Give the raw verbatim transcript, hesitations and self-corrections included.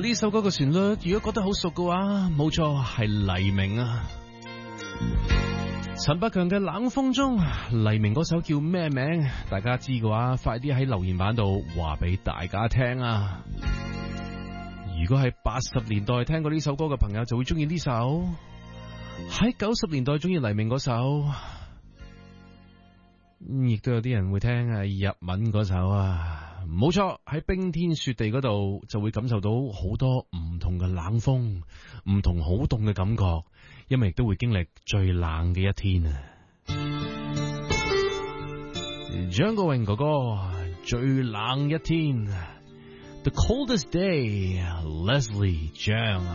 呢首歌嘅旋律，如果覺得好熟嘅話，冇錯係黎明啊。陳百強嘅冷風中，黎明嗰首叫咩名？大家知嘅話，快啲喺留言板度話俾大家聽啊！如果係八十年代聽過呢首歌嘅朋友，就會中意呢首；喺九十年代中意黎明嗰首，亦都有啲人會聽係日文嗰首啊。冇錯，喺冰天雪地嗰度就會感受到好多唔同嘅冷風，唔同好凍嘅感覺，因為亦都會經歷最冷嘅一天啊！張國榮哥哥，最冷一天 ，The Coldest Day， Leslie Cheung。